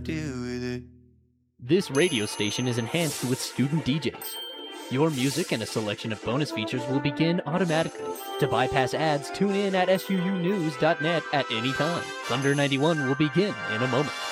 deal with it. This radio station is enhanced with student DJs. Your music and a selection of bonus features will begin automatically. To bypass ads, tune in at suunews.net at any time. Thunder 91 will begin in a moment.